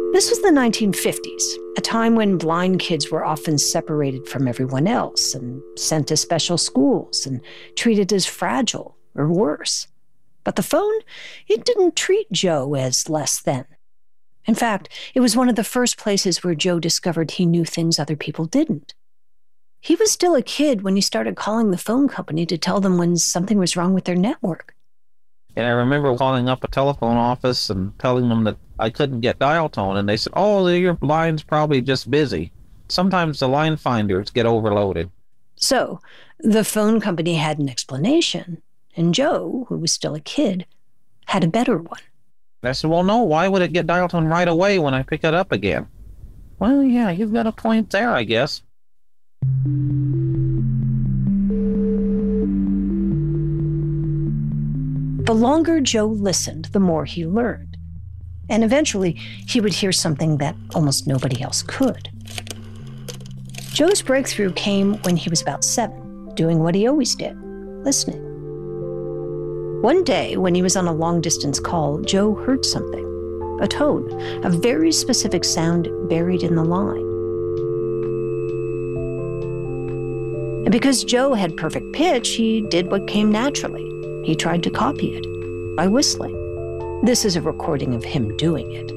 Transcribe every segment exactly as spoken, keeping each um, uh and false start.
This was the nineteen fifties, a time when blind kids were often separated from everyone else and sent to special schools and treated as fragile or worse. But the phone, it didn't treat Joe as less than. In fact, it was one of the first places where Joe discovered he knew things other people didn't. He was still a kid when he started calling the phone company to tell them when something was wrong with their network. And I remember calling up a telephone office and telling them that I couldn't get dial tone, and they said, oh, your line's probably just busy. Sometimes the line finders get overloaded. So, the phone company had an explanation, and Joe, who was still a kid, had a better one. I said, well, no, why would it get dial tone right away when I pick it up again? Well, yeah, you've got a point there, I guess. The longer Joe listened, the more he learned. And eventually, he would hear something that almost nobody else could. Joe's breakthrough came when he was about seven, doing what he always did, listening. One day, when he was on a long-distance call, Joe heard something, a tone, a very specific sound buried in the line. And because Joe had perfect pitch, he did what came naturally. He tried to copy it by whistling. This is a recording of him doing it.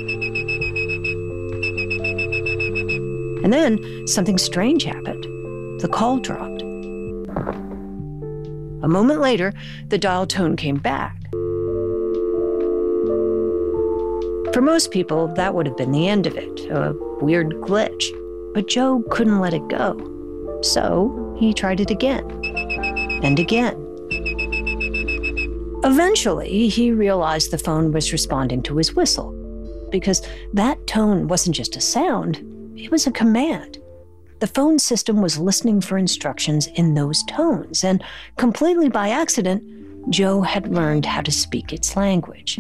And then something strange happened. The call dropped. A moment later, the dial tone came back. For most people, that would have been the end of it, a weird glitch. But Joe couldn't let it go. So he tried it again and again. Eventually, he realized the phone was responding to his whistle, because that tone wasn't just a sound, it was a command. The phone system was listening for instructions in those tones, and completely by accident, Joe had learned how to speak its language.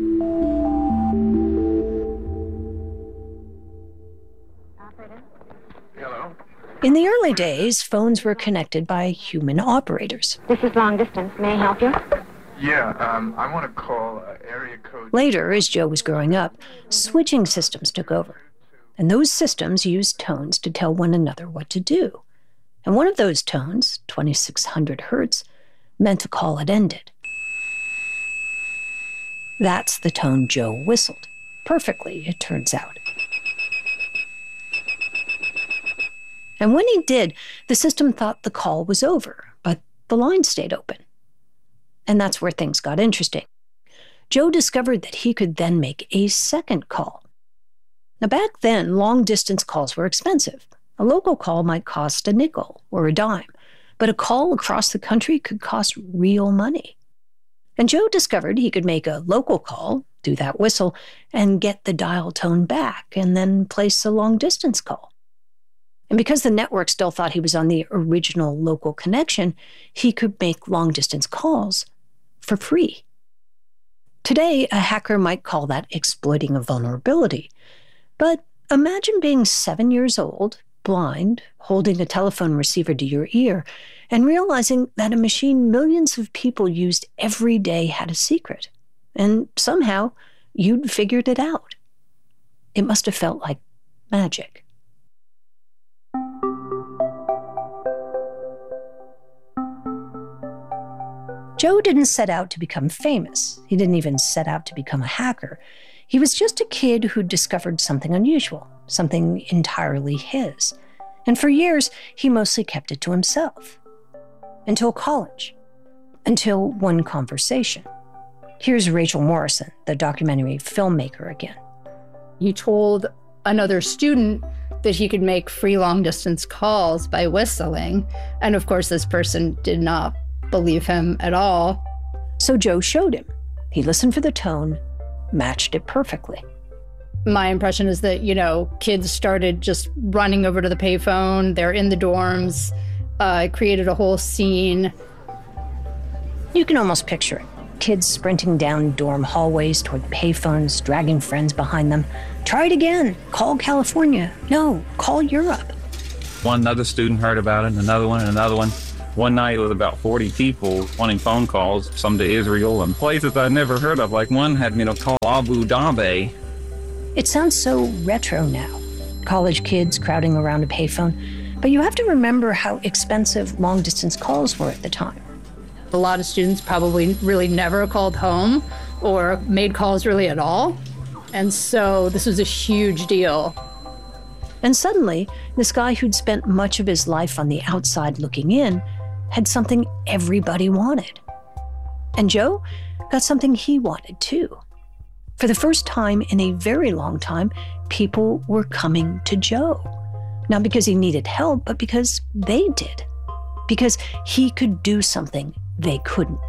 Hello? In the early days, phones were connected by human operators. This is long distance. May I help you? Yeah, um, I want to call uh, area code... Later, as Joe was growing up, switching systems took over. And those systems used tones to tell one another what to do. And one of those tones, twenty-six hundred hertz, meant the call had ended. That's the tone Joe whistled. Perfectly, it turns out. And when he did, the system thought the call was over, but the line stayed open. And that's where things got interesting. Joe discovered that he could then make a second call. Now, back then, long-distance calls were expensive. A local call might cost a nickel or a dime, but a call across the country could cost real money. And Joe discovered he could make a local call, do that whistle, and get the dial tone back, and then place a long-distance call. And because the network still thought he was on the original local connection, he could make long-distance calls for free. Today, a hacker might call that exploiting a vulnerability. But imagine being seven years old, blind, holding a telephone receiver to your ear, and realizing that a machine millions of people used every day had a secret. And somehow, you'd figured it out. It must have felt like magic. Joe didn't set out to become famous. He didn't even set out to become a hacker. He was just a kid who discovered something unusual, something entirely his. And for years, he mostly kept it to himself. Until college. Until one conversation. Here's Rachel Morrison, the documentary filmmaker again. He told another student that he could make free long-distance calls by whistling. And of course, this person did not believe him at all. So Joe showed him. He listened for the tone, matched it perfectly. My impression is that, you know, kids started just running over to the payphone. They're in the dorms. Uh, it created a whole scene. You can almost picture it. Kids sprinting down dorm hallways toward payphones, dragging friends behind them. Try it again. Call California. No, call Europe. One other student heard about it, another one, and another one. One night it was about forty people wanting phone calls, some to Israel and places I'd never heard of. Like one had me to call Abu Dhabi. It sounds so retro now, college kids crowding around a payphone, but you have to remember how expensive long-distance calls were at the time. A lot of students probably really never called home or made calls really at all. And so this was a huge deal. And suddenly, this guy who'd spent much of his life on the outside looking in had something everybody wanted. And Joe got something he wanted too. For the first time in a very long time, people were coming to Joe. Not because he needed help, but because they did. Because he could do something they couldn't.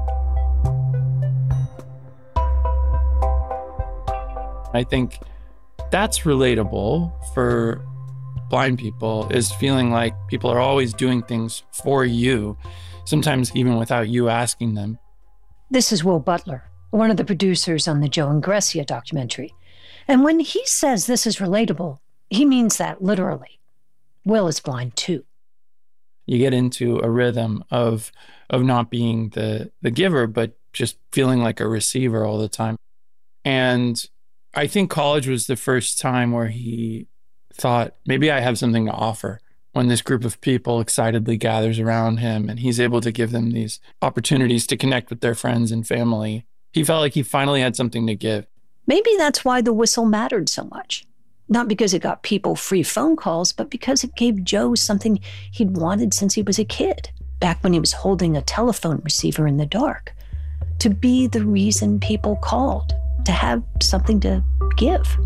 I think that's relatable for blind people, is feeling like people are always doing things for you, sometimes even without you asking them. This is Will Butler, one of the producers on the Joe and Grecia documentary. And when he says this is relatable, he means that literally. Will is blind too. You get into a rhythm of of not being the, the giver, but just feeling like a receiver all the time. And I think college was the first time where he thought, maybe I have something to offer, when this group of people excitedly gathers around him and he's able to give them these opportunities to connect with their friends and family. He felt like he finally had something to give. Maybe that's why the whistle mattered so much. Not because it got people free phone calls, but because it gave Joe something he'd wanted since he was a kid, back when he was holding a telephone receiver in the dark. To be the reason people called, to have something to give.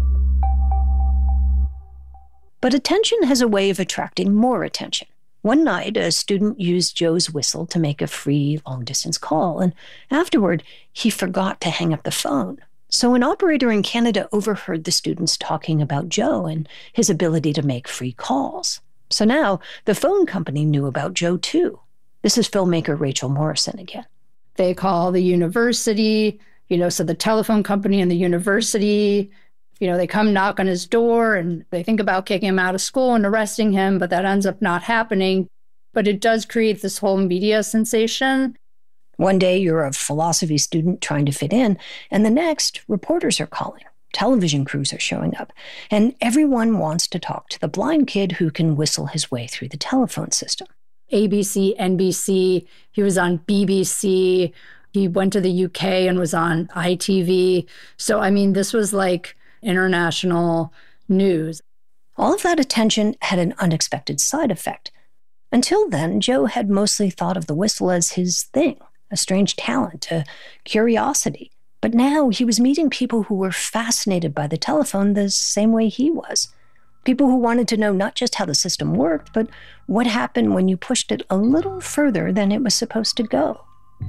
But attention has a way of attracting more attention. One night, a student used Joe's whistle to make a free long-distance call, and afterward, he forgot to hang up the phone. So an operator in Canada overheard the students talking about Joe and his ability to make free calls. So now, the phone company knew about Joe too. This is filmmaker Rachel Morrison again. They call the university, you know, so the telephone company and the university, you know, they come knock on his door and they think about kicking him out of school and arresting him, but that ends up not happening. But it does create this whole media sensation. One day you're a philosophy student trying to fit in, and the next, reporters are calling. Television crews are showing up, and everyone wants to talk to the blind kid who can whistle his way through the telephone system. A B C, N B C, he was on B B C, he went to the U K and was on I T V. So, I mean, this was like international news. All of that attention had an unexpected side effect. Until then, Joe had mostly thought of the whistle as his thing, a strange talent, a curiosity. But now he was meeting people who were fascinated by the telephone the same way he was. People who wanted to know not just how the system worked, but what happened when you pushed it a little further than it was supposed to go.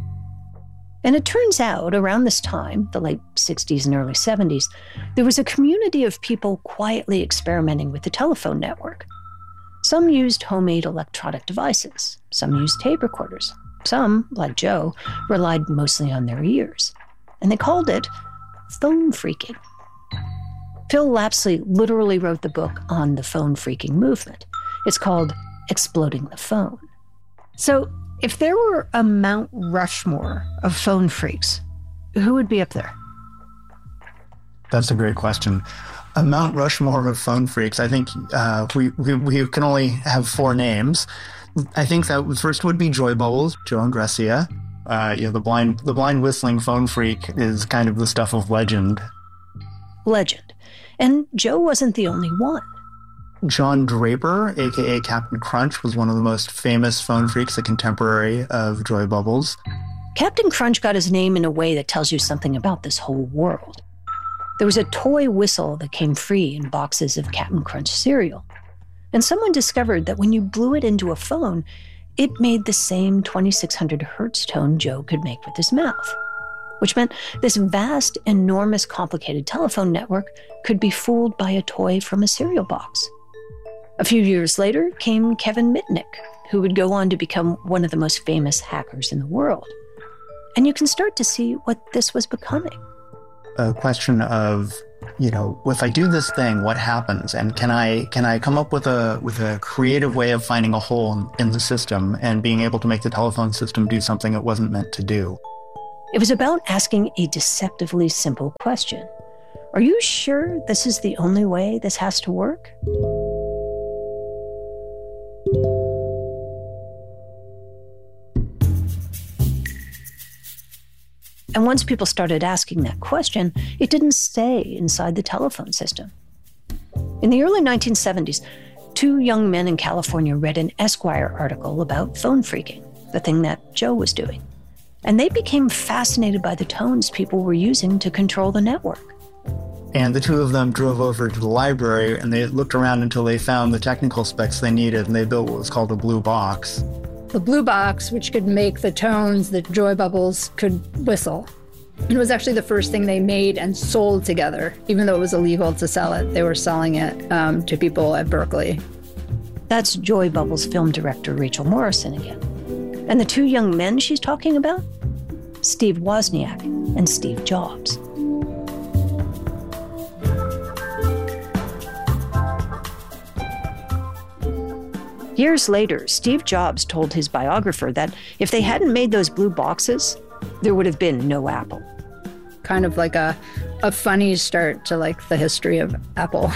And it turns out, around this time, the late sixties and early seventies, there was a community of people quietly experimenting with the telephone network. Some used homemade electronic devices. Some used tape recorders. Some, like Joe, relied mostly on their ears. And they called it phone phreaking. Phil Lapsley literally wrote the book on the phone phreaking movement. It's called Exploding the Phone. So, if there were a Mount Rushmore of phone phreaks, who would be up there? That's a great question. A Mount Rushmore of phone phreaks, I think uh, we, we we can only have four names. I think that first would be Joy Bubbles, Joe and Grecia. Uh, you know, the blind the blind whistling phone phreak is kind of the stuff of legend. Legend. And Joe wasn't the only one. John Draper, a k a. Captain Crunch, was one of the most famous phone phreaks, a contemporary of Joy Bubbles. Captain Crunch got his name in a way that tells you something about this whole world. There was a toy whistle that came free in boxes of Captain Crunch cereal. And someone discovered that when you blew it into a phone, it made the same twenty-six hundred hertz tone Joe could make with his mouth, which meant this vast, enormous, complicated telephone network could be fooled by a toy from a cereal box. A few years later came Kevin Mitnick, who would go on to become one of the most famous hackers in the world. And you can start to see what this was becoming. A question of, you know, if I do this thing, what happens? And can I can I come up with a with a creative way of finding a hole in the system and being able to make the telephone system do something it wasn't meant to do? It was about asking a deceptively simple question. Are you sure this is the only way this has to work? And once people started asking that question, it didn't stay inside the telephone system. In the early nineteen seventies, two young men in California read an Esquire article about phone phreaking, the thing that Joe was doing. And they became fascinated by the tones people were using to control the network. And the two of them drove over to the library and they looked around until they found the technical specs they needed, and they built what was called a blue box. The blue box, which could make the tones that Joy Bubbles could whistle. It was actually the first thing they made and sold together. Even though it was illegal to sell it, they were selling it um, to people at Berkeley. That's Joy Bubbles film director Rachel Morrison again. And the two young men she's talking about? Steve Wozniak and Steve Jobs. Years later, Steve Jobs told his biographer that if they hadn't made those blue boxes, there would have been no Apple. Kind of like a, a funny start to like the history of Apple.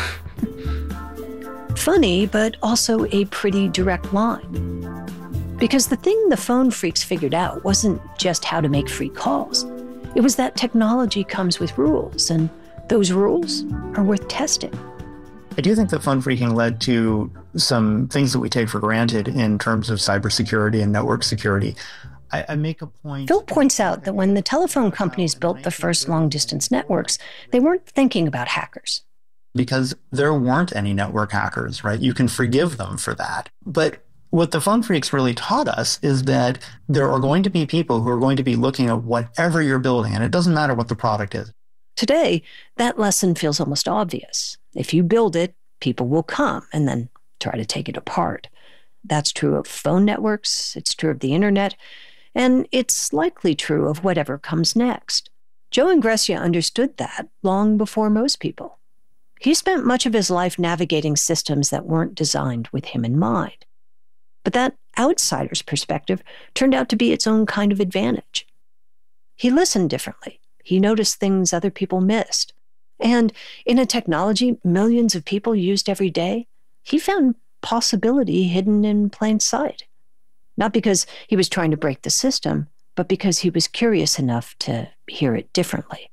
Funny, but also a pretty direct line. Because the thing the phone phreaks figured out wasn't just how to make free calls. It was that technology comes with rules, and those rules are worth testing. I do think that phone phreaking led to some things that we take for granted in terms of cybersecurity and network security. I, I make a point... Phil points out that when the telephone companies built the first long-distance networks, they weren't thinking about hackers. Because there weren't any network hackers, right? You can forgive them for that. But what the phone phreaks really taught us is that there are going to be people who are going to be looking at whatever you're building, and it doesn't matter what the product is. Today, that lesson feels almost obvious. If you build it, people will come and then try to take it apart. That's true of phone networks, it's true of the internet, and it's likely true of whatever comes next. Joe Engressia understood that long before most people. He spent much of his life navigating systems that weren't designed with him in mind. But that outsider's perspective turned out to be its own kind of advantage. He listened differently. He noticed things other people missed. And in a technology millions of people used every day, he found possibility hidden in plain sight. Not because he was trying to break the system, but because he was curious enough to hear it differently.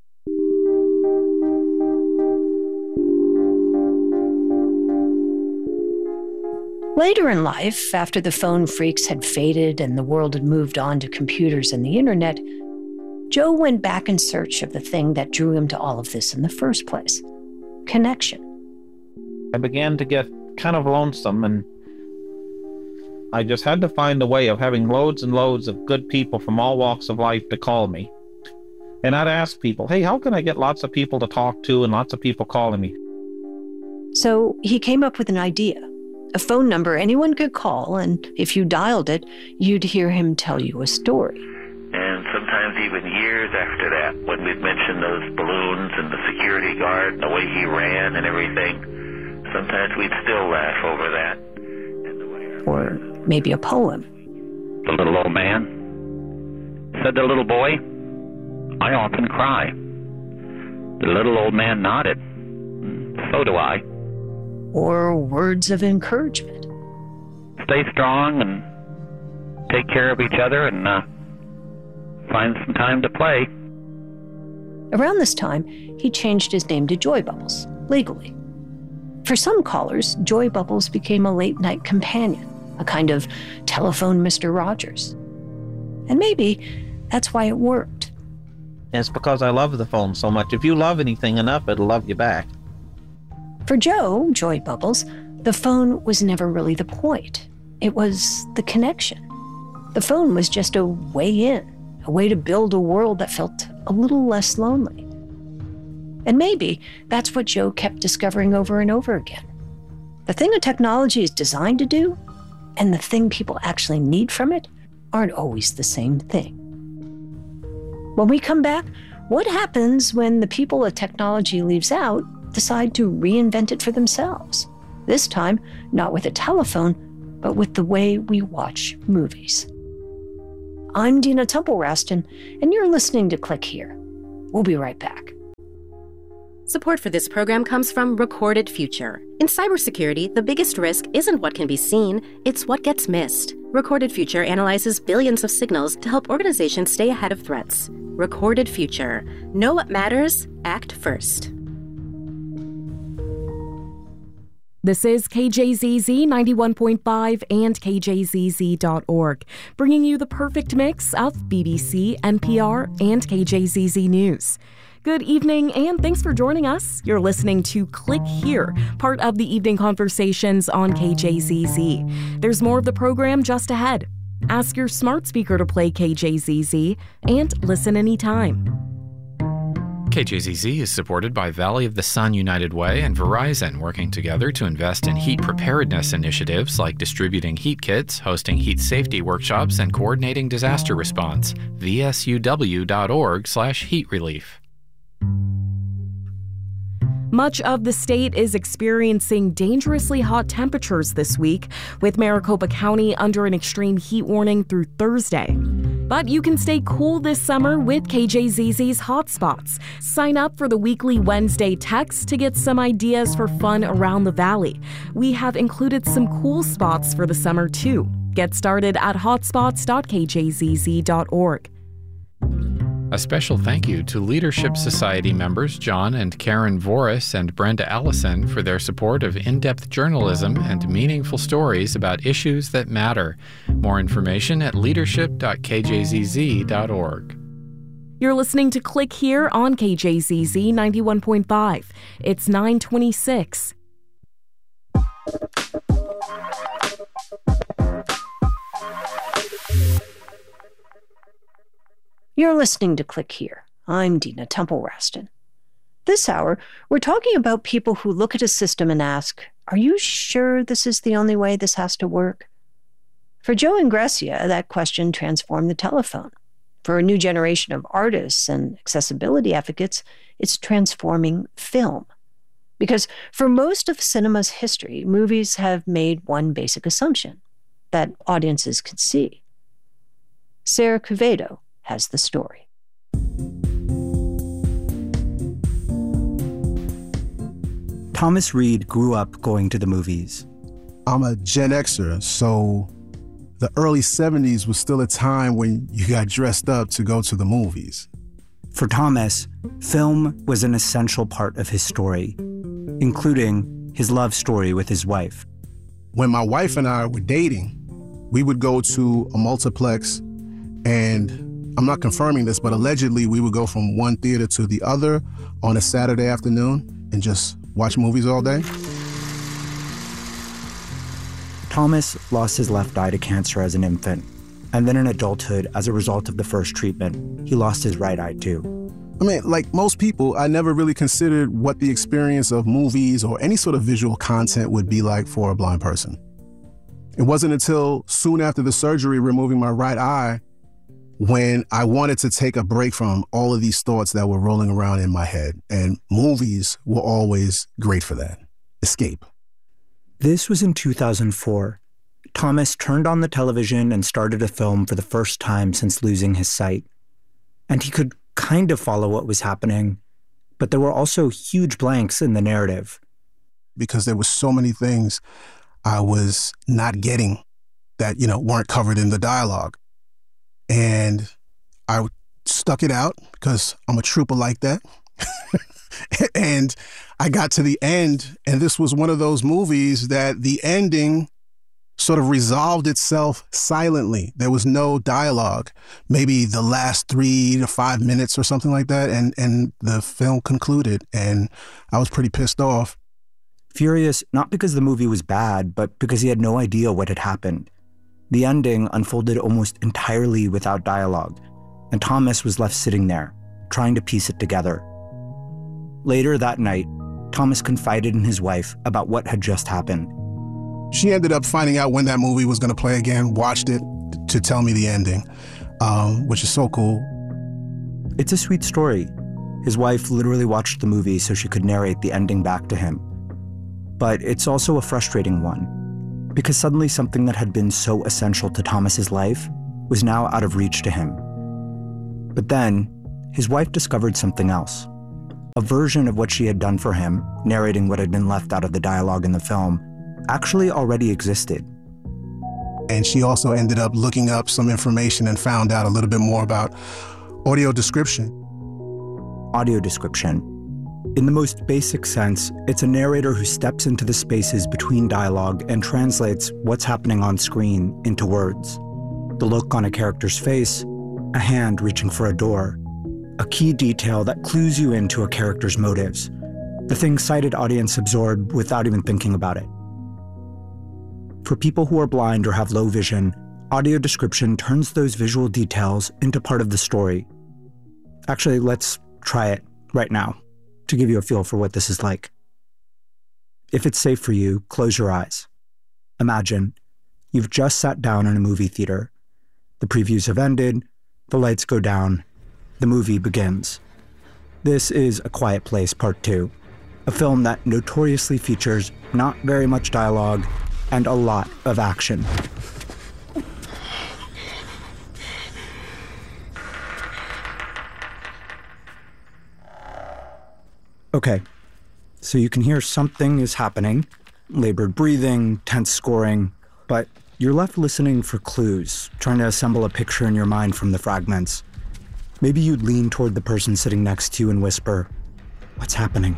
Later in life, after the phone phreaks had faded and the world had moved on to computers and the internet, Joe went back in search of the thing that drew him to all of this in the first place: connection. I began to get kind of lonesome, and I just had to find a way of having loads and loads of good people from all walks of life to call me. And I'd ask people, hey, how can I get lots of people to talk to and lots of people calling me? So he came up with an idea. A phone number anyone could call, and if you dialed it, you'd hear him tell you a story. And sometimes even years after that, when we'd mention those balloons and the security guard and the way he ran and everything, sometimes we'd still laugh over that. And the way or maybe a poem. The little old man said to the little boy, I often cry. The little old man nodded. So do I. Or words of encouragement. Stay strong and take care of each other and uh, find some time to play. Around this time, he changed his name to Joy Bubbles, legally. For some callers, Joy Bubbles became a late-night companion, a kind of telephone Mister Rogers. And maybe that's why it worked. It's because I love the phone so much. If you love anything enough, it'll love you back. For Joe, Joy Bubbles, the phone was never really the point. It was the connection. The phone was just a way in, a way to build a world that felt a little less lonely. And maybe that's what Joe kept discovering over and over again. The thing a technology is designed to do and the thing people actually need from it aren't always the same thing. When we come back, what happens when the people a technology leaves out decide to reinvent it for themselves? This time, not with a telephone, but with the way we watch movies. I'm Dina Temple-Raston, and you're listening to Click Here. We'll be right back. Support for this program comes from Recorded Future. In cybersecurity, the biggest risk isn't what can be seen, it's what gets missed. Recorded Future analyzes billions of signals to help organizations stay ahead of threats. Recorded Future. Know what matters, act first. This is K J Z Z ninety-one point five and K J Z Z dot org, bringing you the perfect mix of B B C, N P R, and K J Z Z News. Good evening, and thanks for joining us. You're listening to Click Here, part of the evening conversations on K J Z Z. There's more of the program just ahead. Ask your smart speaker to play K J Z Z and listen anytime. K J Z Z is supported by Valley of the Sun United Way and Verizon, working together to invest in heat preparedness initiatives like distributing heat kits, hosting heat safety workshops, and coordinating disaster response. V S U W dot org slash heat relief. Much of the state is experiencing dangerously hot temperatures this week, with Maricopa County under an extreme heat warning through Thursday. But you can stay cool this summer with K J Z Z's Hotspots. Sign up for the weekly Wednesday text to get some ideas for fun around the valley. We have included some cool spots for the summer too. Get started at hotspots dot K J Z Z dot org. A special thank you to Leadership Society members John and Karen Voris and Brenda Allison for their support of in-depth journalism and meaningful stories about issues that matter. More information at leadership dot K J Z Z dot org. You're listening to Click Here on K J Z Z ninety-one point five. It's nine twenty-six. You're listening to Click Here. I'm Dina Temple-Raston. This hour, we're talking about people who look at a system and ask, are you sure this is the only way this has to work? For Joe Ingressia, that question transformed the telephone. For a new generation of artists and accessibility advocates, it's transforming film. Because for most of cinema's history, movies have made one basic assumption, that audiences could see. Sarah Quevedo has the story. Thomas Reed grew up going to the movies. I'm a Gen Xer, so the early seventies was still a time when you got dressed up to go to the movies. For Thomas, film was an essential part of his story, including his love story with his wife. When my wife and I were dating, we would go to a multiplex, and I'm not confirming this, but allegedly we would go from one theater to the other on a Saturday afternoon and just watch movies all day. Thomas lost his left eye to cancer as an infant, and then in adulthood, as a result of the first treatment, he lost his right eye too. I mean, like most people, I never really considered what the experience of movies or any sort of visual content would be like for a blind person. It wasn't until soon after the surgery removing my right eye when I wanted to take a break from all of these thoughts that were rolling around in my head. And movies were always great for that. Escape. This was in two thousand four. Thomas turned on the television and started a film for the first time since losing his sight. And he could kind of follow what was happening, but there were also huge blanks in the narrative. Because there were so many things I was not getting that, you know, weren't covered in the dialogue. And I stuck it out because I'm a trooper like that. And I got to the end, and this was one of those movies that the ending sort of resolved itself silently. There was no dialogue, maybe the last three to five minutes or something like that. And, and the film concluded, and I was pretty pissed off. Furious, not because the movie was bad, but because he had no idea what had happened. The ending unfolded almost entirely without dialogue, and Thomas was left sitting there, trying to piece it together. Later that night, Thomas confided in his wife about what had just happened. She ended up finding out when that movie was going to play again, watched it to tell me the ending, um, which is so cool. It's a sweet story. His wife literally watched the movie so she could narrate the ending back to him. But it's also a frustrating one, because suddenly something that had been so essential to Thomas's life was now out of reach to him. But then, his wife discovered something else. a version of what she had done for him, narrating what had been left out of the dialogue in the film, actually already existed. And she also ended up looking up some information and found out a little bit more about audio description. Audio description. In the most basic sense, it's a narrator who steps into the spaces between dialogue and translates what's happening on screen into words. The look on a character's face, a hand reaching for a door, a key detail that clues you into a character's motives, the thing sighted audience absorb without even thinking about it. For people who are blind or have low vision, audio description turns those visual details into part of the story. Actually, let's try it right now to give you a feel for what this is like. If it's safe for you, close your eyes. Imagine you've just sat down in a movie theater. The previews have ended, the lights go down, the movie begins. This is A Quiet Place Part two, a film that notoriously features not very much dialogue and a lot of action. Okay, so you can hear something is happening, labored breathing, tense scoring, but you're left listening for clues, trying to assemble a picture in your mind from the fragments. Maybe you'd lean toward the person sitting next to you and whisper, "What's happening?"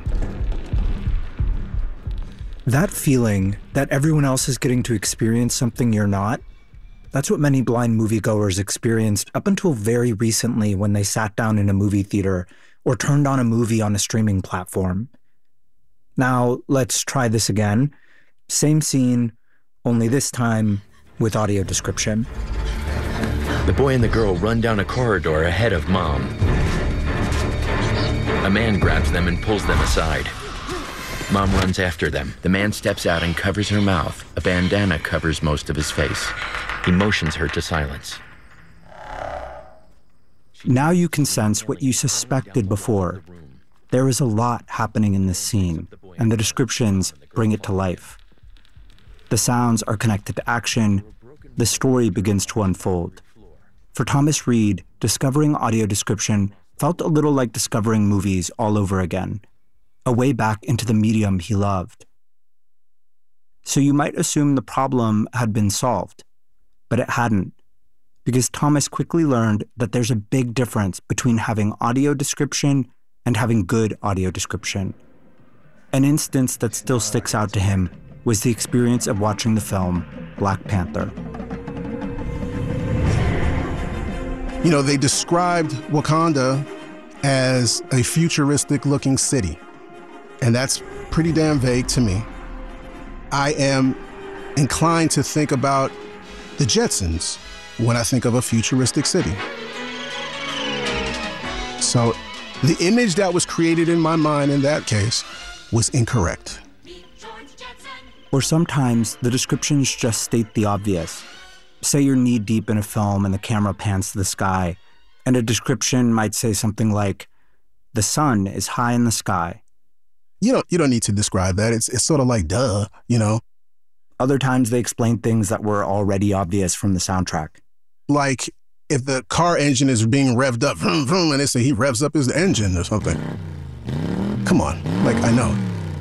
That feeling that everyone else is getting to experience something you're not, that's what many blind moviegoers experienced up until very recently when they sat down in a movie theater or turned on a movie on a streaming platform. Now, let's try this again. Same scene, only this time with audio description. The boy and the girl run down a corridor ahead of Mom. A man grabs them and pulls them aside. Mom runs after them. The man steps out and covers her mouth. A bandana covers most of his face. He motions her to silence. Now you can sense what you suspected before. There is a lot happening in this scene, and the descriptions bring it to life. The sounds are connected to action. The story begins to unfold. For Thomas Reed, discovering audio description felt a little like discovering movies all over again, a way back into the medium he loved. So you might assume the problem had been solved, but it hadn't, because Thomas quickly learned that there's a big difference between having audio description and having good audio description. An instance that still sticks out to him was the experience of watching the film Black Panther. You know, they described Wakanda as a futuristic-looking city, and that's pretty damn vague to me. I am inclined to think about the Jetsons when I think of a futuristic city. So the image that was created in my mind in that case was incorrect. Or sometimes the descriptions just state the obvious. Say you're knee-deep in a film and the camera pans to the sky, and a description might say something like, "The sun is high in the sky." You don't, you don't need to describe that. It's, it's sort of like, duh, you know? Other times they explain things that were already obvious from the soundtrack. Like if the car engine is being revved up, vroom, vroom, and they say he revs up his engine or something. Come on, like, I know.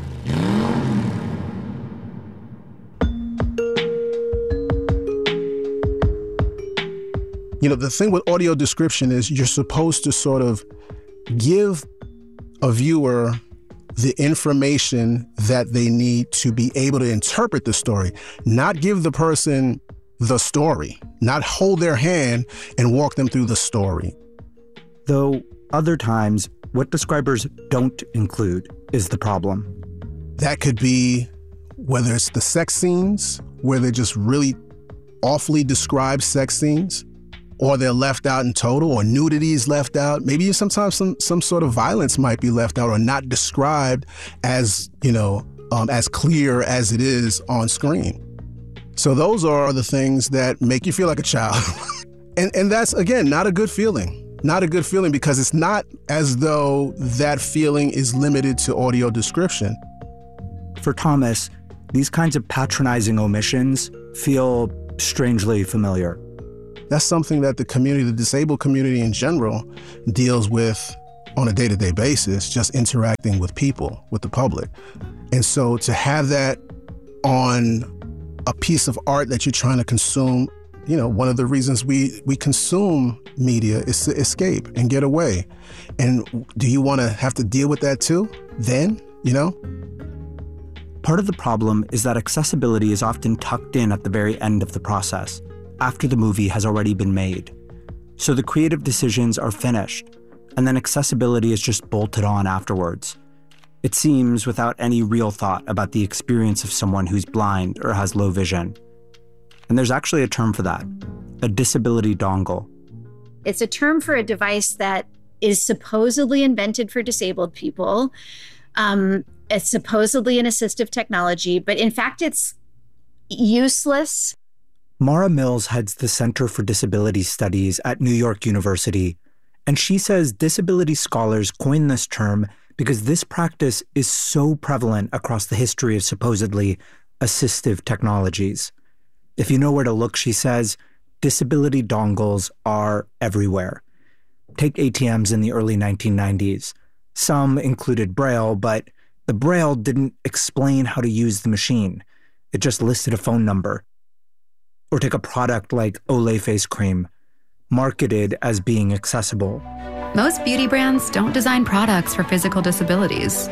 You know, the thing with audio description is you're supposed to sort of give a viewer the information that they need to be able to interpret the story, not give the person the story, not hold their hand and walk them through the story. Though other times, what describers don't include is the problem. That could be whether it's the sex scenes, where they just really awfully describe sex scenes, or they're left out in total, or nudity is left out. Maybe sometimes some some sort of violence might be left out or not described as, you know, um, as clear as it is on screen. So those are the things that make you feel like a child. and and that's, again, not a good feeling. Not a good feeling because it's not as though that feeling is limited to audio description. For Thomas, these kinds of patronizing omissions feel strangely familiar. That's something that the community, the disabled community in general, deals with on a day-to-day basis, just interacting with people, with the public. And so to have that on a piece of art that you're trying to consume, you know, one of the reasons we, we consume media is to escape and get away. And do you want to have to deal with that too? Then, you know? Part of the problem is that accessibility is often tucked in at the very end of the process, after the movie has already been made. So the creative decisions are finished, and then accessibility is just bolted on afterwards. It seems without any real thought about the experience of someone who's blind or has low vision. And there's actually a term for that, a disability dongle. It's a term for a device that is supposedly invented for disabled people. Um, it's supposedly an assistive technology, but in fact, it's useless. Mara Mills heads the Center for Disability Studies at New York University, and she says disability scholars coined this term because this practice is so prevalent across the history of supposedly assistive technologies. If you know where to look, she says, disability dongles are everywhere. Take A T Ms in the early nineteen nineties. Some included Braille, but the Braille didn't explain how to use the machine. It just listed a phone number. Or take a product like Olay face cream, marketed as being accessible. Most beauty brands don't design products for physical disabilities.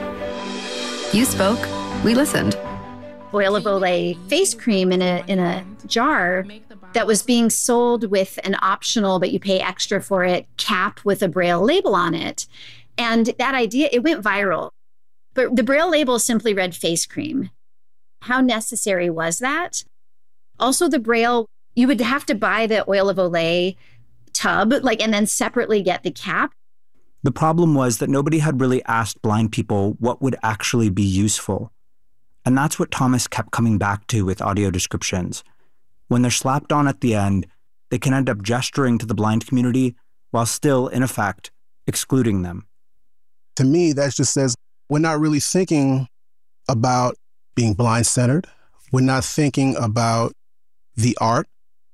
You spoke, we listened. Oil of Olay face cream in a in a jar that was being sold with an optional, but you pay extra for it, cap with a Braille label on it. And that idea, it went viral. But the Braille label simply read face cream. How necessary was that? Also, the Braille, you would have to buy the Oil of Olay tub, like, and then separately get the cap. The problem was that nobody had really asked blind people what would actually be useful. And that's what Thomas kept coming back to with audio descriptions. When they're slapped on at the end, they can end up gesturing to the blind community while still, in effect, excluding them. To me, that just says we're not really thinking about being blind-centered. We're not thinking about the art.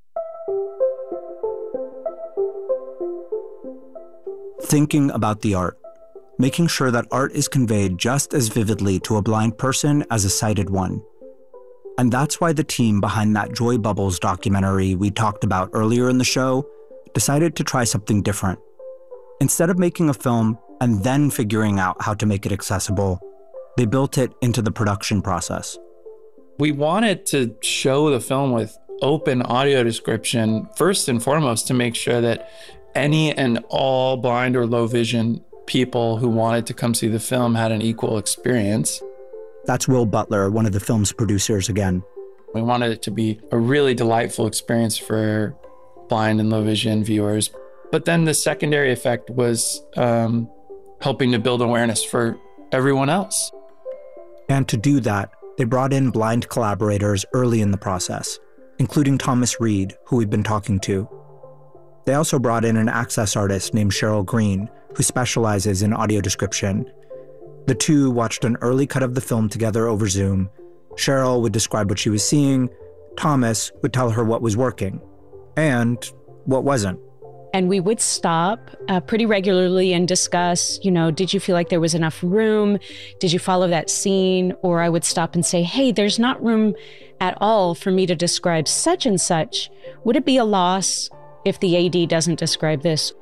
Thinking about the art. Making sure that art is conveyed just as vividly to a blind person as a sighted one. And that's why the team behind that Joy Bubbles documentary we talked about earlier in the show decided to try something different. Instead of making a film and then figuring out how to make it accessible, they built it into the production process. We wanted to show the film with open audio description, first and foremost, to make sure that any and all blind or low vision people who wanted to come see the film had an equal experience. That's Will Butler, one of the film's producers again. We wanted it to be a really delightful experience for blind and low vision viewers. But then the secondary effect was um, helping to build awareness for everyone else. And to do that, they brought in blind collaborators early in the process, including Thomas Reed, who we've been talking to. They also brought in an access artist named Cheryl Green, who specializes in audio description. The two watched an early cut of the film together over Zoom. Cheryl would describe what she was seeing. Thomas would tell her what was working and what wasn't. And we would stop uh, pretty regularly and discuss, you know, did you feel like there was enough room? Did you follow that scene? Or I would stop and say, hey, there's not room at all for me to describe such and such. Would it be a loss if the A D doesn't describe this?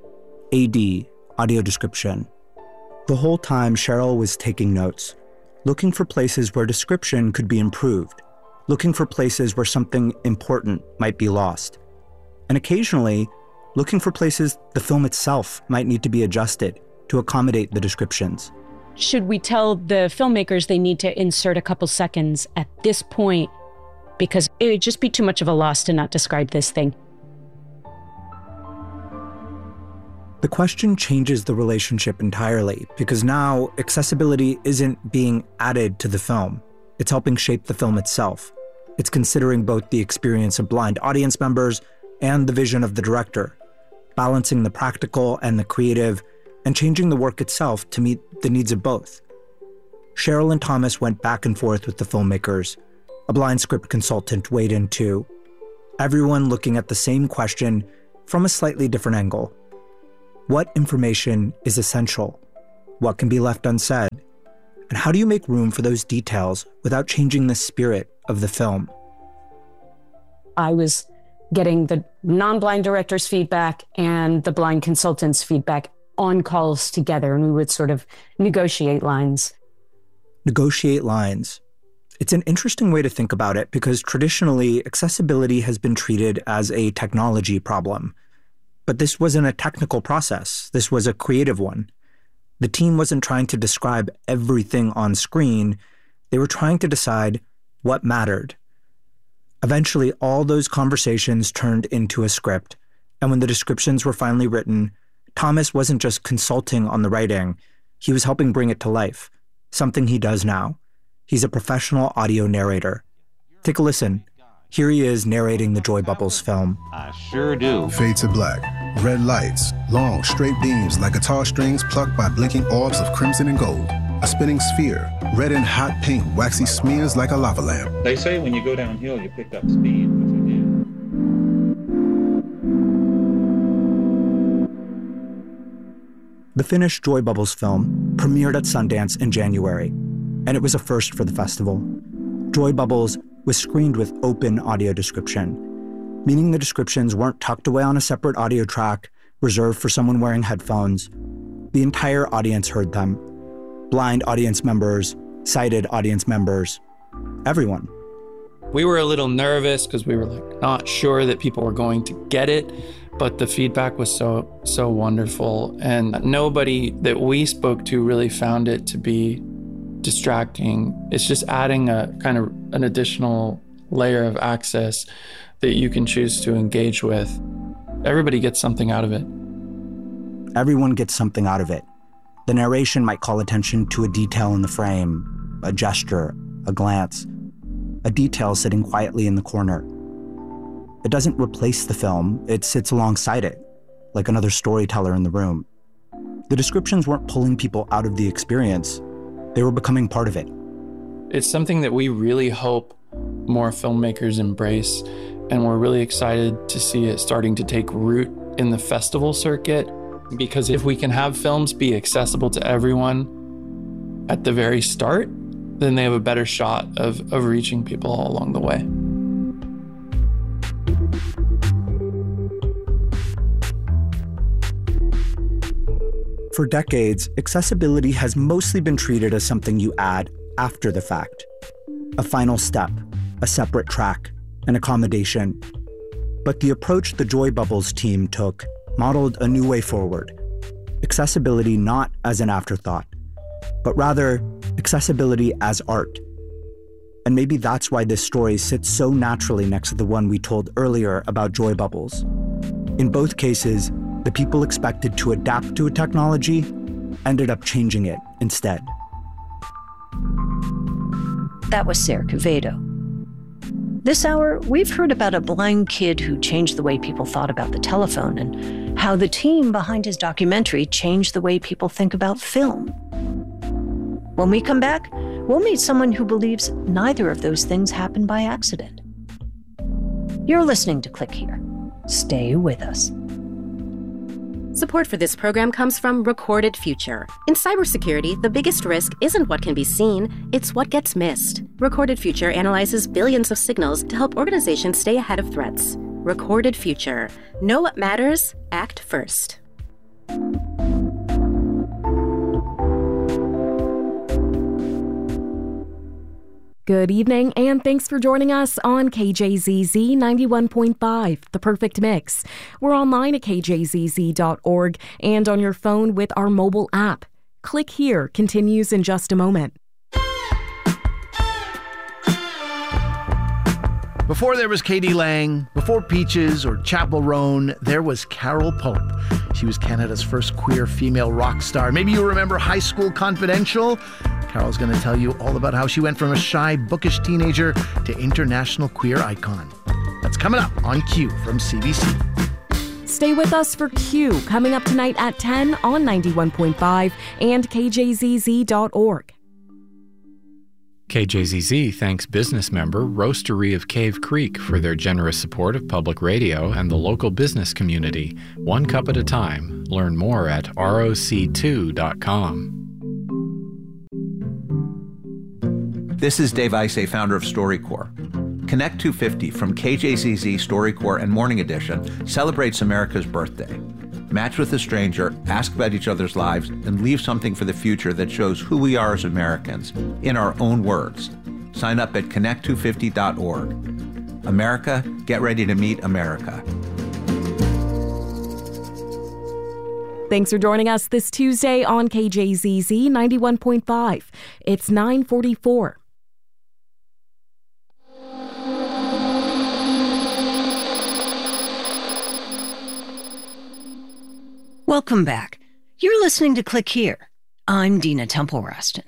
A D, audio description. The whole time, Cheryl was taking notes, looking for places where description could be improved, looking for places where something important might be lost, and occasionally looking for places the film itself might need to be adjusted to accommodate the descriptions. Should we tell the filmmakers they need to insert a couple seconds at this point because it would just be too much of a loss to not describe this thing? The question changes the relationship entirely because now accessibility isn't being added to the film. It's helping shape the film itself. It's considering both the experience of blind audience members and the vision of the director, balancing the practical and the creative, and changing the work itself to meet the needs of both. Cheryl and Thomas went back and forth with the filmmakers. A blind script consultant weighed in too. Everyone looking at the same question from a slightly different angle. What information is essential? What can be left unsaid? And how do you make room for those details without changing the spirit of the film? I was getting the non-blind director's feedback and the blind consultant's feedback on calls together, and we would sort of negotiate lines. Negotiate lines. It's an interesting way to think about it because traditionally, accessibility has been treated as a technology problem. But this wasn't a technical process. This was a creative one. The team wasn't trying to describe everything on screen. They were trying to decide what mattered. Eventually, all those conversations turned into a script. And when the descriptions were finally written, Thomas wasn't just consulting on the writing. He was helping bring it to life, something he does now. He's a professional audio narrator. Take a listen. Here he is narrating the Joy Bubbles film. I sure do. Fade to black. Red lights. Long, straight beams like guitar strings plucked by blinking orbs of crimson and gold. A spinning sphere. Red and hot pink waxy smears like a lava lamp. They say when you go downhill, you pick up speed, which I did. The finished Joy Bubbles film premiered at Sundance in January, and it was a first for the festival. Joy Bubbles was screened with open audio description, meaning the descriptions weren't tucked away on a separate audio track reserved for someone wearing headphones. The entire audience heard them. Blind audience members, sighted audience members, everyone. We were a little nervous because we were like not sure that people were going to get it, but the feedback was so, so wonderful. And nobody that we spoke to really found it to be distracting. It's just adding a kind of an additional layer of access that you can choose to engage with. Everybody gets something out of it. Everyone gets something out of it. The narration might call attention to a detail in the frame, a gesture, a glance, a detail sitting quietly in the corner. It doesn't replace the film, it sits alongside it, like another storyteller in the room. The descriptions weren't pulling people out of the experience, they were becoming part of it. It's something that we really hope more filmmakers embrace, and we're really excited to see it starting to take root in the festival circuit, because if we can have films be accessible to everyone at the very start, then they have a better shot of, of reaching people all along the way. For decades, accessibility has mostly been treated as something you add after the fact. A final step, a separate track, an accommodation. But the approach the Joy Bubbles team took modeled a new way forward. Accessibility not as an afterthought, but rather accessibility as art. And maybe that's why this story sits so naturally next to the one we told earlier about Joy Bubbles. In both cases, the people expected to adapt to a technology ended up changing it instead. That was Sarah Quevedo. This hour, we've heard about a blind kid who changed the way people thought about the telephone and how the team behind his documentary changed the way people think about film. When we come back, we'll meet someone who believes neither of those things happened by accident. You're listening to Click Here. Stay with us. Support for this program comes from Recorded Future. In cybersecurity, the biggest risk isn't what can be seen, it's what gets missed. Recorded Future analyzes billions of signals to help organizations stay ahead of threats. Recorded Future. Know what matters, act first. Good evening, and thanks for joining us on K J Z Z ninety-one point five, The Perfect Mix. We're online at K J Z Z dot org and on your phone with our mobile app. Click Here continues in just a moment. Before there was Katie Lang, before Peaches or Chapel Roan, there was Carol Pope. She was Canada's first queer female rock star. Maybe you remember High School Confidential. Carol's going to tell you all about how she went from a shy, bookish teenager to international queer icon. That's coming up on Q from C B C. Stay with us for Q, coming up tonight at ten on ninety-one point five and K J Z Z dot org. K J Z Z thanks business member Roastery of Cave Creek for their generous support of public radio and the local business community. One cup at a time. Learn more at R O C two dot com. This is Dave Isay, founder of StoryCorps. Connect two fifty from K J Z Z, StoryCorps, and Morning Edition celebrates America's birthday. Match with a stranger, ask about each other's lives, and leave something for the future that shows who we are as Americans, in our own words. Sign up at connect two fifty dot org. America, get ready to meet America. Thanks for joining us this Tuesday on K J Z Z ninety-one point five. It's nine forty-four. Welcome back. You're listening to Click Here. I'm Dina Temple-Raston.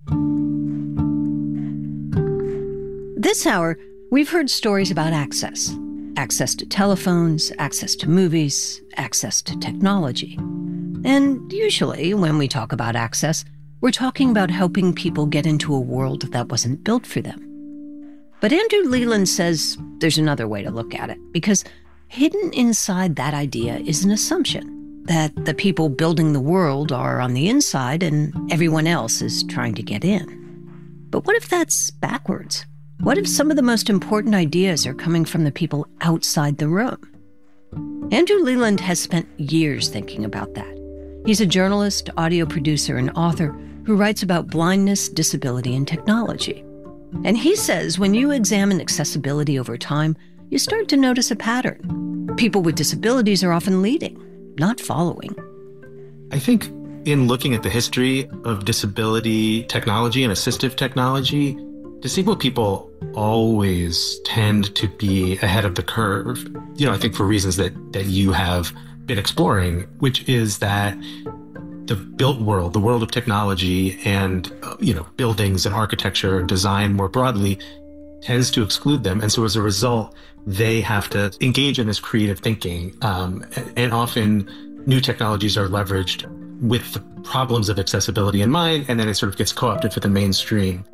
This hour, we've heard stories about access. Access to telephones, access to movies, access to technology. And usually, when we talk about access, we're talking about helping people get into a world that wasn't built for them. But Andrew Leland says there's another way to look at it, because hidden inside that idea is an assumption that the people building the world are on the inside and everyone else is trying to get in. But what if that's backwards? What if some of the most important ideas are coming from the people outside the room? Andrew Leland has spent years thinking about that. He's a journalist, audio producer, and author who writes about blindness, disability, and technology. And he says when you examine accessibility over time, you start to notice a pattern. People with disabilities are often leading, not following. I think in looking at the history of disability technology and assistive technology, disabled people always tend to be ahead of the curve. You know, I think for reasons that, that you have been exploring, which is that the built world, the world of technology and, uh, you know, buildings and architecture and design more broadly tends to exclude them. And so as a result, they have to engage in this creative thinking. Um, and often new technologies are leveraged with the problems of accessibility in mind, and then it sort of gets co-opted for the mainstream.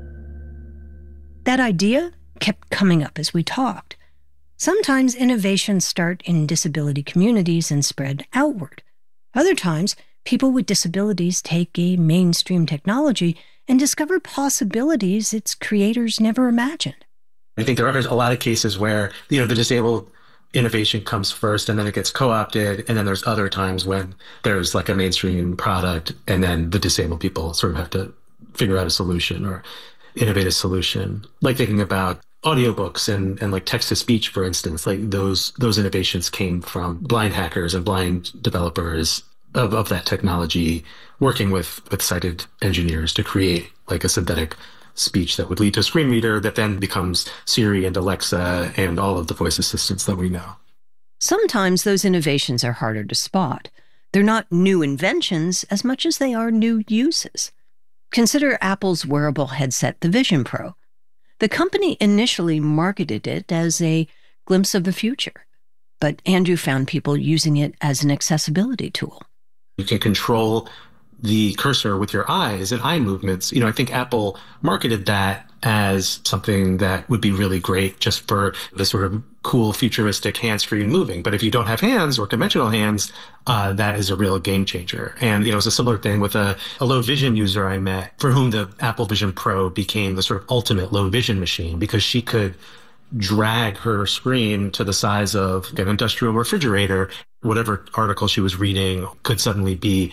That idea kept coming up as we talked. Sometimes innovations start in disability communities and spread outward. Other times, people with disabilities take a mainstream technology and discover possibilities its creators never imagined. I think there are a lot of cases where, you know, the disabled innovation comes first and then it gets co-opted. And then there's other times when there's like a mainstream product and then the disabled people sort of have to figure out a solution or innovate a solution. Like thinking about audiobooks and, and like text-to-speech, for instance, like those those innovations came from blind hackers and blind developers of, of that technology working with, with sighted engineers to create like a synthetic speech that would lead to a screen reader that then becomes Siri and Alexa and all of the voice assistants that we know. Sometimes those innovations are harder to spot. They're not new inventions as much as they are new uses. Consider Apple's wearable headset, the Vision Pro. The company initially marketed it as a glimpse of the future, but Andrew found people using it as an accessibility tool. You can control the cursor with your eyes and eye movements. You know, I think Apple marketed that as something that would be really great just for the sort of cool, futuristic, hands-free moving. But if you don't have hands or conventional hands, uh, that is a real game changer. And, you know, it's a similar thing with a, a low vision user I met for whom the Apple Vision Pro became the sort of ultimate low vision machine because she could drag her screen to the size of an industrial refrigerator. Whatever article she was reading could suddenly be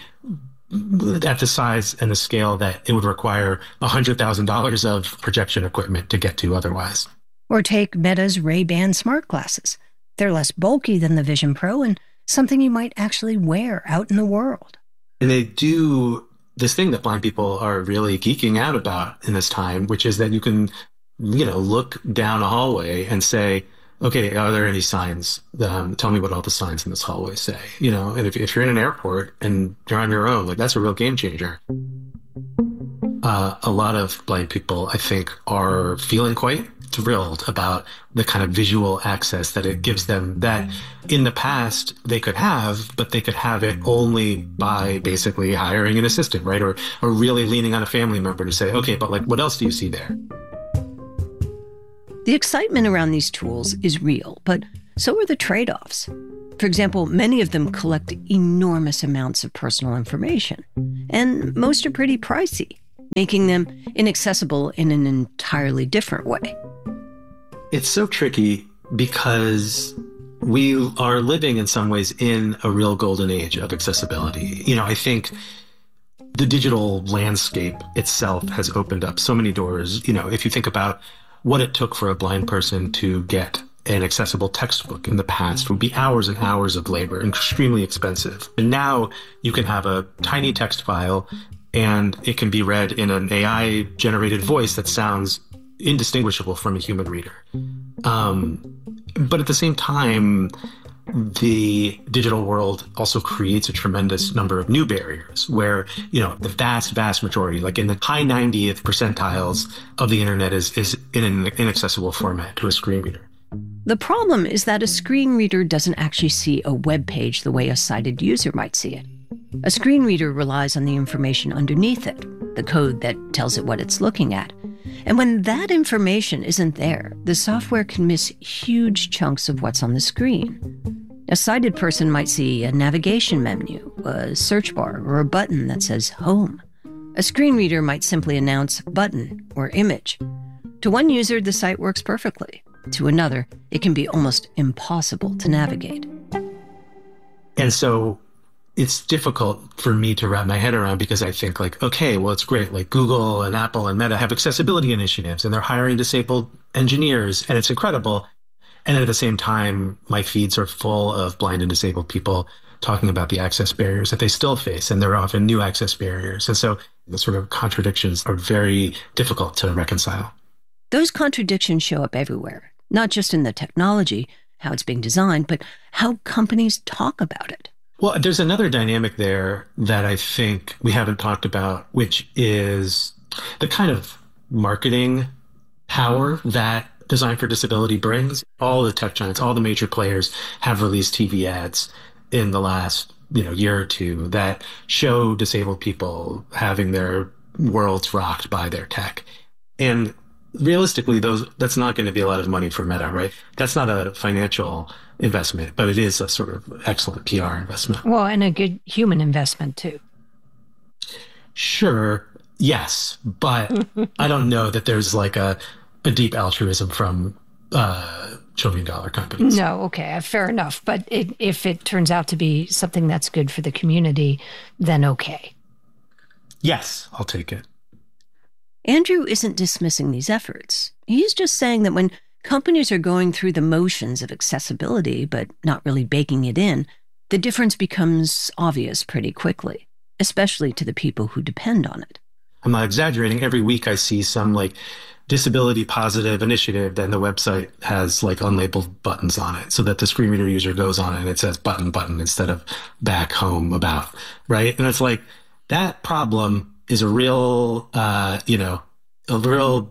at the size and the scale that it would require one hundred thousand dollars of projection equipment to get to otherwise. Or take Meta's Ray-Ban smart glasses. They're less bulky than the Vision Pro and something you might actually wear out in the world. And they do this thing that blind people are really geeking out about in this time, which is that you can, you know, look down a hallway and say, okay, are there any signs? Um, tell me what all the signs in this hallway say. You know, and if, if you're in an airport and you're on your own, like that's a real game changer. Uh, a lot of blind people, I think, are feeling quite thrilled about the kind of visual access that it gives them that in the past they could have, but they could have it only by basically hiring an assistant, right? Or, or really leaning on a family member to say, okay, but like, what else do you see there? The excitement around these tools is real, but so are the trade-offs. For example, many of them collect enormous amounts of personal information, and most are pretty pricey, making them inaccessible in an entirely different way. It's so tricky because we are living in some ways in a real golden age of accessibility. You know, I think the digital landscape itself has opened up so many doors. You know, if you think about what it took for a blind person to get an accessible textbook in the past would be hours and hours of labor, extremely expensive. And now you can have a tiny text file and it can be read in an A I-generated voice that sounds indistinguishable from a human reader. Um, but at the same time, the digital world also creates a tremendous number of new barriers where, you know, the vast, vast majority, like in the high ninetieth percentiles of the internet is, is in an inaccessible format to a screen reader. The problem is that a screen reader doesn't actually see a web page the way a sighted user might see it. A screen reader relies on the information underneath it, the code that tells it what it's looking at. And when that information isn't there, the software can miss huge chunks of what's on the screen. A sighted person might see a navigation menu, a search bar, or a button that says home. A screen reader might simply announce button or image. To one user, the site works perfectly. To another, it can be almost impossible to navigate. And so it's difficult for me to wrap my head around because I think like, okay, well, it's great. Like Google and Apple and Meta have accessibility initiatives and they're hiring disabled engineers and it's incredible. And at the same time, my feeds are full of blind and disabled people talking about the access barriers that they still face. And there are often new access barriers. And so the sort of contradictions are very difficult to reconcile. Those contradictions show up everywhere, not just in the technology, how it's being designed, but how companies talk about it. Well, there's another dynamic there that I think we haven't talked about, which is the kind of marketing power that Design for Disability brings. All the tech giants, all the major players have released T V ads in the last, you know, year or two that show disabled people having their worlds rocked by their tech. And realistically, those that's not going to be a lot of money for Meta, right? That's not a financial investment, but it is a sort of excellent P R investment. Well, and a good human investment too. Sure, yes, but I don't know that there's like a, a deep altruism from uh, trillion dollar companies. No, okay, fair enough. But it, if it turns out to be something that's good for the community, then okay. Yes, I'll take it. Andrew isn't dismissing these efforts. He's just saying that when companies are going through the motions of accessibility, but not really baking it in, the difference becomes obvious pretty quickly, especially to the people who depend on it. I'm not exaggerating. Every week I see some like disability positive initiative, then the website has like unlabeled buttons on it so that the screen reader user goes on it and it says button, button instead of back, home, about, right? And it's like that problem is a real, uh, you know, a real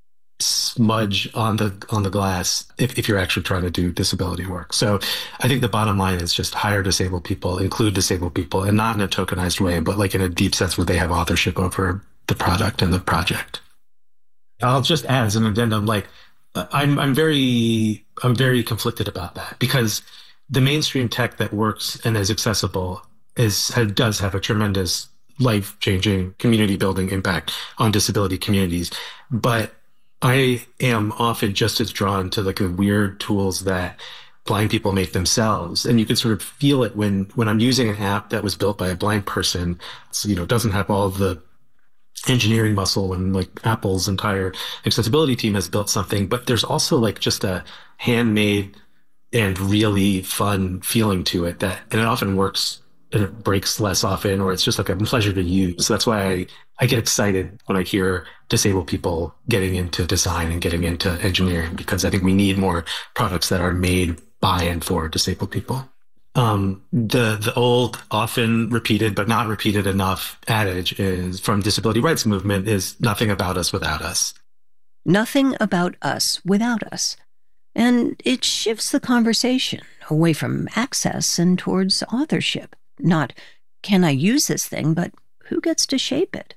smudge on the on the glass if, if you're actually trying to do disability work. So I think the bottom line is just hire disabled people, include disabled people, and not in a tokenized way, but like in a deep sense where they have authorship over the product and the project. I'll just add as an addendum, like I'm I'm very I'm very conflicted about that because the mainstream tech that works and is accessible is does have a tremendous life-changing community-building impact on disability communities. But I am often just as drawn to like the weird tools that blind people make themselves. And you can sort of feel it when, when I'm using an app that was built by a blind person, so, you know, doesn't have all the engineering muscle when like Apple's entire accessibility team has built something, but there's also like just a handmade and really fun feeling to it that, and it often works and it breaks less often, or it's just like a pleasure to use. So that's why I, I get excited when I hear disabled people getting into design and getting into engineering, because I think we need more products that are made by and for disabled people. Um, the, the old, often repeated, but not repeated enough adage is from disability rights movement is nothing about us without us. Nothing about us without us. And it shifts the conversation away from access and towards authorship. Not, can I use this thing, but who gets to shape it?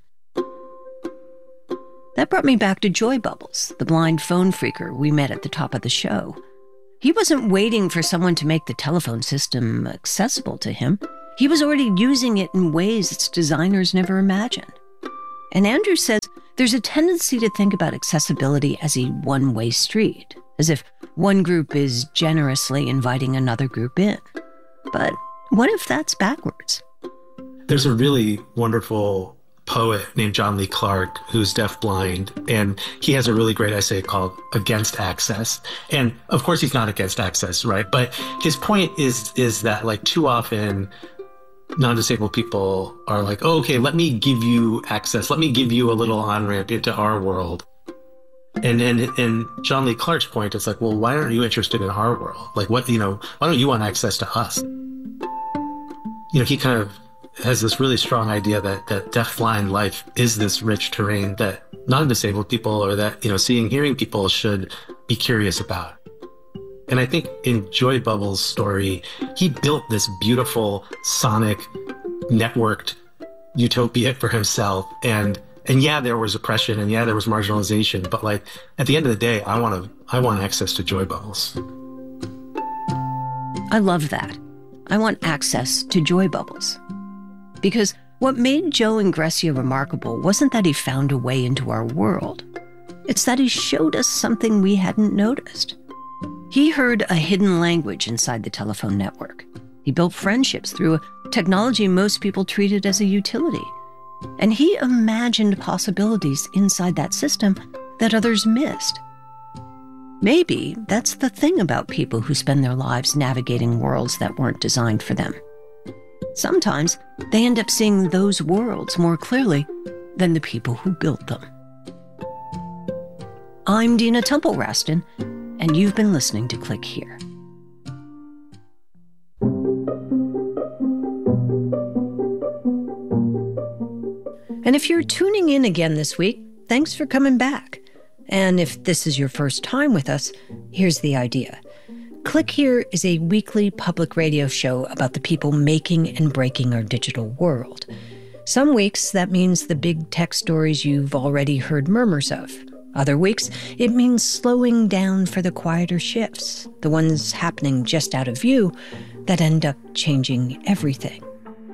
That brought me back to Joy Bubbles, the blind phone phreaker we met at the top of the show. He wasn't waiting for someone to make the telephone system accessible to him. He was already using it in ways its designers never imagined. And Andrew says there's a tendency to think about accessibility as a one-way street, as if one group is generously inviting another group in. But what if that's backwards? There's a really wonderful poet named John Lee Clark who's deafblind, and he has a really great essay called Against Access. And of course he's not against access, right? But his point is is that like too often non-disabled people are like, oh, okay, let me give you access. Let me give you a little on-ramp into our world. And and and John Lee Clark's point is like, well, why aren't you interested in our world? Like, what, you know, why don't you want access to us? You know, he kind of has this really strong idea that that deaf-blind life is this rich terrain that non-disabled people or that, you know, seeing, hearing people should be curious about. And I think in Joy Bubbles' story, he built this beautiful, sonic, networked utopia for himself. And and yeah, there was oppression, and yeah, there was marginalization. But like at the end of the day, I want to I want access to Joy Bubbles. I love that. I want access to Joy Bubbles. Because what made Joe Ingressia remarkable wasn't that he found a way into our world. It's that he showed us something we hadn't noticed. He heard a hidden language inside the telephone network. He built friendships through a technology most people treated as a utility. And he imagined possibilities inside that system that others missed. Maybe that's the thing about people who spend their lives navigating worlds that weren't designed for them. Sometimes they end up seeing those worlds more clearly than the people who built them. I'm Dina Temple-Raston, and you've been listening to Click Here. And if you're tuning in again this week, thanks for coming back. And if this is your first time with us, here's the idea. Click Here is a weekly public radio show about the people making and breaking our digital world. Some weeks, that means the big tech stories you've already heard murmurs of. Other weeks, it means slowing down for the quieter shifts, the ones happening just out of view that end up changing everything.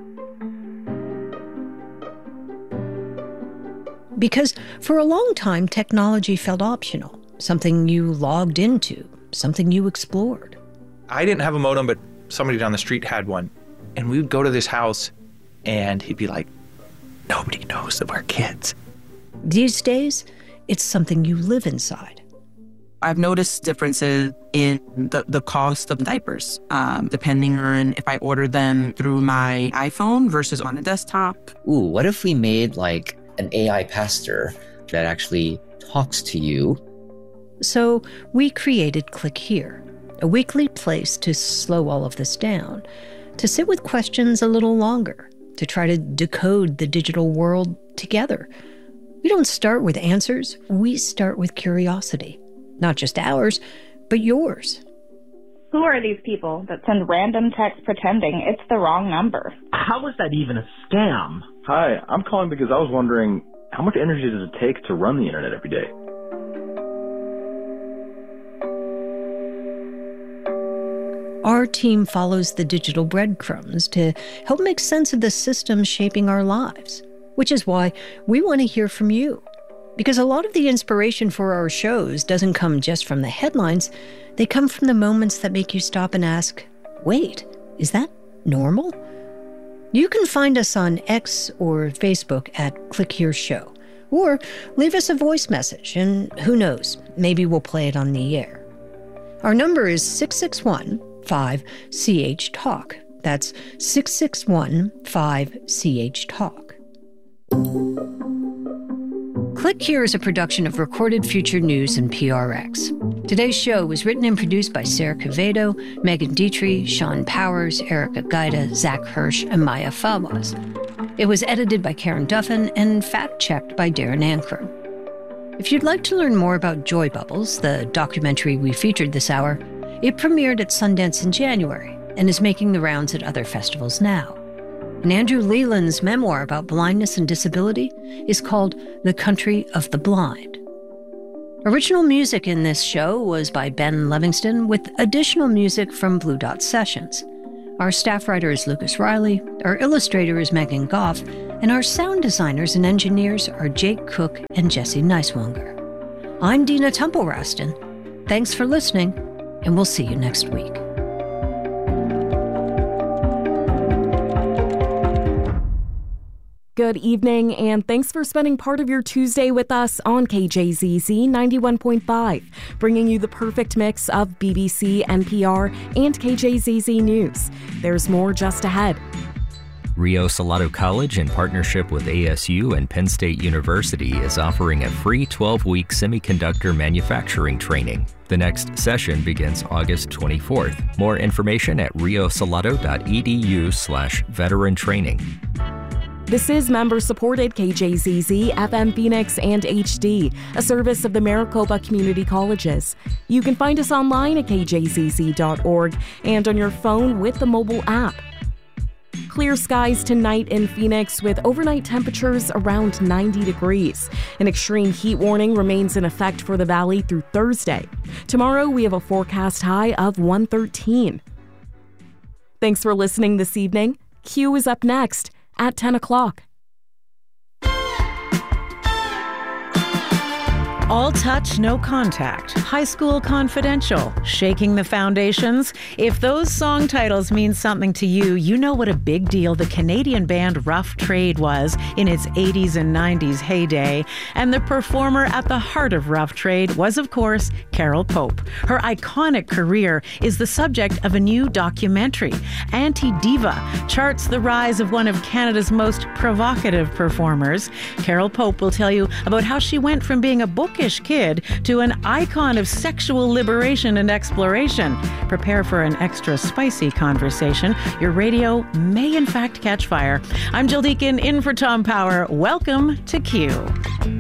Because for a long time, technology felt optional, something you logged into, something you explored. I didn't have a modem, but somebody down the street had one. And we would go to this house, and he'd be like, nobody knows that we're kids. These days, it's something you live inside. I've noticed differences in the, the cost of diapers, um, depending on if I order them through my iPhone versus on a desktop. Ooh, what if we made like an A I pastor that actually talks to you? So we created Click Here, a weekly place to slow all of this down, to sit with questions a little longer, to try to decode the digital world together. We don't start with answers, we start with curiosity. Not just ours, but yours. Who are these people that send random texts pretending it's the wrong number? How is that even a scam? Hi, I'm calling because I was wondering, how much energy does it take to run the internet every day? Our team follows the digital breadcrumbs to help make sense of the systems shaping our lives, which is why we want to hear from you. Because a lot of the inspiration for our shows doesn't come just from the headlines, they come from the moments that make you stop and ask, wait, is that normal? You can find us on X or Facebook at Click Here Show, or leave us a voice message, and who knows, maybe we'll play it on the air. Our number is six six one, five C H Talk. That's six six one, five C H Talk. Click Here is a production of Recorded Future News and P R X. Today's show was written and produced by Sarah Quevedo, Megan Dietrich, Sean Powers, Erica Gaida, Zach Hirsch, and Maya Fawaz. It was edited by Karen Duffin and fact-checked by Darren Ankrum. If you'd like to learn more about Joy Bubbles, the documentary we featured this hour, it premiered at Sundance in January and is making the rounds at other festivals now. And Andrew Leland's memoir about blindness and disability is called The Country of the Blind. Original music in this show was by Ben Livingston, with additional music from Blue Dot Sessions. Our staff writer is Lucas Riley, our illustrator is Megan Goff, and our sound designers and engineers are Jake Cook and Jesse Neiswanger. I'm Dina Temple-Raston. Thanks for listening, and we'll see you next week. Good evening, and thanks for spending part of your Tuesday with us on K J Z Z ninety-one point five, bringing you the perfect mix of B B C, N P R, and K J Z Z News. There's more just ahead. Rio Salado College, in partnership with A S U and Penn State University, is offering a free twelve-week semiconductor manufacturing training. The next session begins August twenty-fourth. More information at riosalado.edu slash veteran training. This is member-supported K J Z Z, F M Phoenix, and H D, a service of the Maricopa Community Colleges. You can find us online at k j z z dot org and on your phone with the mobile app. Clear skies tonight in Phoenix with overnight temperatures around ninety degrees. An extreme heat warning remains in effect for the valley through Thursday. Tomorrow we have a forecast high of one thirteen. Thanks for listening this evening. Q is up next at ten o'clock. All Touch, No Contact, High School Confidential, Shaking the Foundations. If those song titles mean something to you, you know what a big deal the Canadian band Rough Trade was in its eighties and nineties heyday. And the performer at the heart of Rough Trade was, of course, Carol Pope. Her iconic career is the subject of a new documentary. Anti-Diva charts the rise of one of Canada's most provocative performers. Carol Pope will tell you about how she went from being a book kid to an icon of sexual liberation and exploration. Prepare for an extra spicy conversation. Your radio may in fact catch fire. I'm Jill Deacon in for Tom Power. Welcome to Q.